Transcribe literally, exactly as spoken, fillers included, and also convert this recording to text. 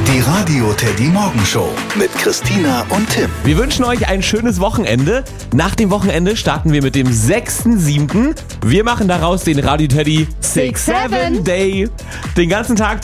Die Radio Teddy Morgenshow mit Christina und Tim. Wir wünschen euch ein schönes Wochenende. Nach dem Wochenende starten wir mit dem sechsten siebten Wir machen daraus den Radio Teddy Six Seven Day. Den ganzen Tag